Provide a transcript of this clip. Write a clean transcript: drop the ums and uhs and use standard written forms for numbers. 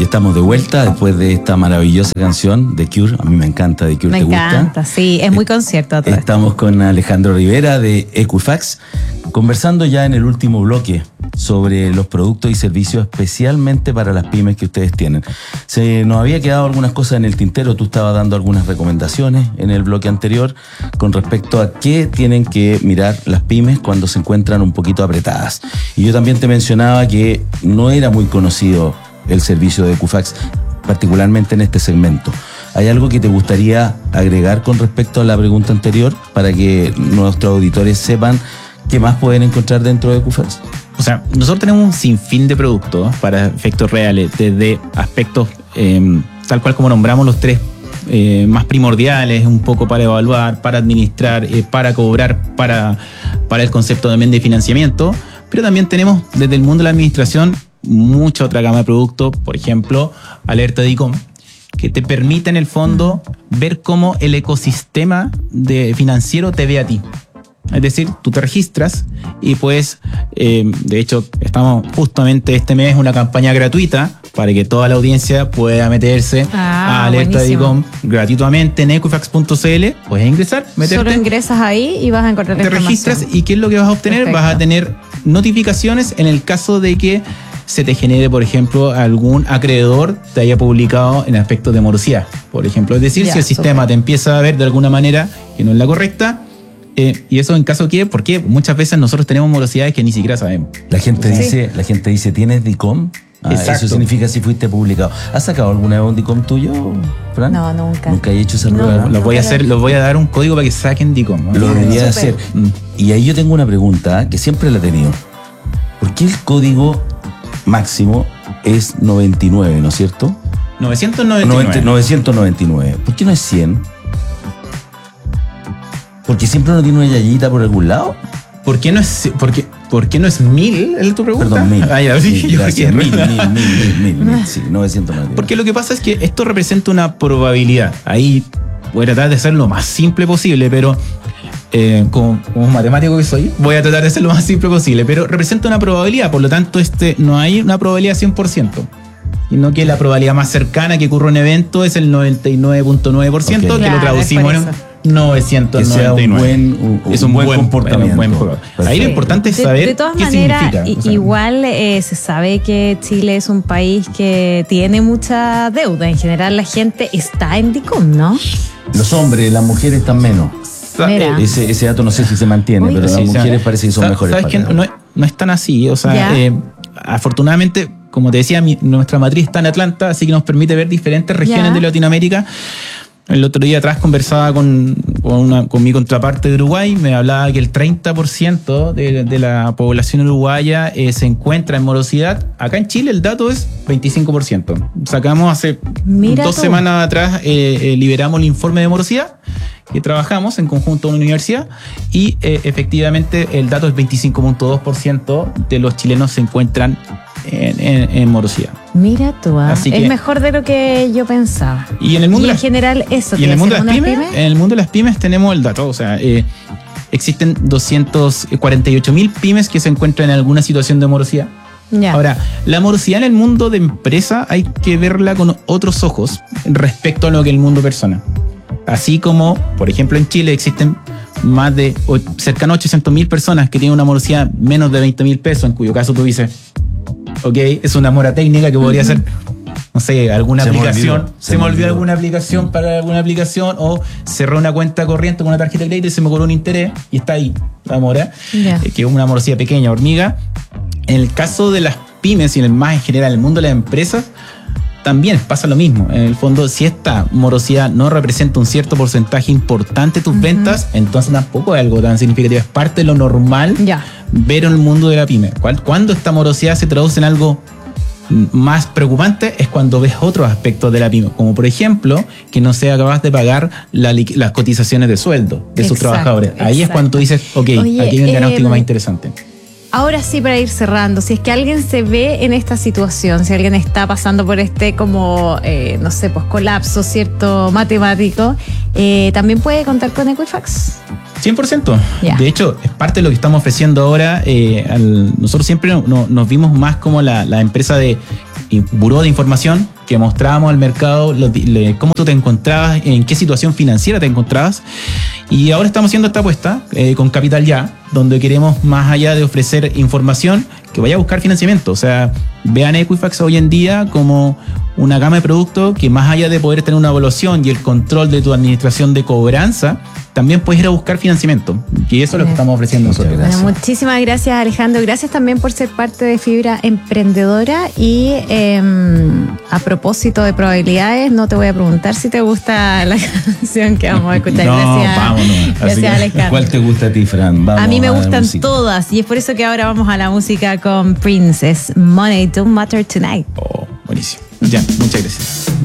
Y estamos de vuelta después de esta maravillosa canción de Cure. A mí me encanta The Cure. Me encanta, sí, es muy concierto. Estamos con Alejandro Rivera de Equifax, conversando ya en el último bloque sobre los productos y servicios especialmente para las pymes que ustedes tienen. Se nos había quedado algunas cosas en el tintero. Tú estabas dando algunas recomendaciones en el bloque anterior con respecto a qué tienen que mirar las pymes cuando se encuentran un poquito apretadas. Y yo también te mencionaba que no era muy conocido el servicio de Equifax, particularmente en este segmento. ¿Hay algo que te gustaría agregar con respecto a la pregunta anterior para que nuestros auditores sepan qué más pueden encontrar dentro de Equifax? O sea, nosotros tenemos un sinfín de productos para efectos reales, desde aspectos tal cual como nombramos los tres más primordiales, un poco para evaluar, para administrar, para cobrar, para el concepto también de financiamiento, pero también tenemos desde el mundo de la administración mucha otra gama de productos, por ejemplo, alerta de ICOM, que te permite en el fondo ver cómo el ecosistema financiero te ve a ti. Es decir, tú te registras y pues, de hecho, estamos justamente este mes una campaña gratuita para que toda la audiencia pueda meterse a alerta de ICOM gratuitamente en equifax.cl. Puedes ingresar, meterte. Solo ingresas ahí y vas a encontrar la información. Te registras y ¿qué es lo que vas a obtener? Perfecto. Vas a tener notificaciones en el caso de que se te genere, por ejemplo, algún acreedor te haya publicado en aspectos de morosidad, por ejemplo. Es decir, si el sistema te empieza a ver de alguna manera que no es la correcta, y eso en caso que, porque muchas veces nosotros tenemos morosidades que ni siquiera sabemos. La gente dice, ¿tienes DICOM? Eso significa si fuiste publicado. ¿Has sacado alguna vez un DICOM tuyo, Fran? No, nunca. ¿Nunca he hecho esa prueba? Los voy a dar un código para que saquen DICOM, ¿no? Lo debería hacer. Y ahí yo tengo una pregunta que siempre la he tenido. ¿Por qué el código máximo es 99, ¿no es cierto? 999. ¿Por qué no es 100? ¿Porque siempre uno tiene una yayita por algún lado? ¿Por qué no es 1000? ¿Es tu pregunta? Perdón, 1000. Gracias. 1000, sí, 999. Porque lo que pasa es que esto representa una probabilidad. Ahí voy a tratar de ser lo más simple posible, pero como matemático que soy, voy a tratar de ser lo más simple posible, pero representa una probabilidad, por lo tanto no hay una probabilidad 100%, sino que la probabilidad más cercana que ocurra un evento es el 99.9%, que lo traducimos en 999. Que sea un buen comportamiento. Ahí lo importante es saber de todas qué maneras, significa. Igual se sabe que Chile es un país que tiene mucha deuda. En general la gente está en DICOM, ¿no? Los hombres, las mujeres están menos. Ese dato no sé si se mantiene, pero las mujeres parece que son mejores. ¿Sabes que no es tan así? O sea, afortunadamente, como te decía, nuestra matriz está en Atlanta, así que nos permite ver diferentes regiones de Latinoamérica. El otro día atrás conversaba con mi contraparte de Uruguay, me hablaba que el 30% de la población uruguaya se encuentra en morosidad. Acá en Chile el dato es 25%. Sacamos hace 2 semanas atrás, liberamos el informe de morosidad que trabajamos en conjunto con la universidad y efectivamente el dato es 25.2% de los chilenos se encuentran en morosidad. Mira tú, es mejor de lo que yo pensaba. Y en el mundo en general eso. Y en el mundo de las pymes, en el mundo de las pymes tenemos el dato, o sea, existen 248.000 pymes que se encuentran en alguna situación de morosidad. Ahora, la morosidad en el mundo de empresa hay que verla con otros ojos respecto a lo que el mundo persona. Así como, por ejemplo, en Chile existen más de cercano a 800.000 personas que tienen una morosidad menos de 20.000 pesos, en cuyo caso tú dices, ok, es una mora técnica que podría ser, no sé, alguna aplicación. Se me olvidó alguna aplicación para alguna aplicación, o cerré una cuenta corriente con una tarjeta de crédito y se me cobró un interés y está ahí la mora, que es una morosidad pequeña, hormiga. En el caso de las pymes y más en general el mundo de las empresas, también pasa lo mismo. En el fondo, si esta morosidad no representa un cierto porcentaje importante de tus ventas, entonces tampoco es algo tan significativo. Es parte de lo normal ver en el mundo de la pyme. Cuando esta morosidad se traduce en algo más preocupante es cuando ves otros aspectos de la pyme, como por ejemplo que no sea capaz de pagar las cotizaciones de sueldo de sus trabajadores. Ahí es cuando tú dices, aquí hay un diagnóstico más interesante. Ahora sí, para ir cerrando, si es que alguien se ve en esta situación, si alguien está pasando por no sé, pues colapso, ¿cierto?, matemático, también puede contar con Equifax. 100%. De hecho, es parte de lo que estamos ofreciendo ahora. Nosotros siempre nos vimos más como la empresa de buró de información que mostrábamos al mercado cómo tú te encontrabas, en qué situación financiera te encontrabas. Y ahora estamos haciendo esta apuesta con Capital Ya, donde queremos, más allá de ofrecer información, que vaya a buscar financiamiento. O sea, vean Equifax hoy en día como una gama de productos que, más allá de poder tener una evaluación y el control de tu administración de cobranza, también puedes ir a buscar financiamiento. Y eso es lo que estamos ofreciendo nosotros. Bueno, muchísimas gracias, Alejandro. Gracias también por ser parte de Fibra Emprendedora. Y a propósito de probabilidades, no te voy a preguntar si te gusta la canción que vamos a escuchar. No, gracias, vámonos. Gracias, Alejandro. ¿Cuál te gusta a ti, Fran? Vamos a mí me gustan música. todas, y es por eso que ahora vamos a la música con Princess. Money Don't Matter Tonight. Oh, buenísimo. Ya, muchas gracias.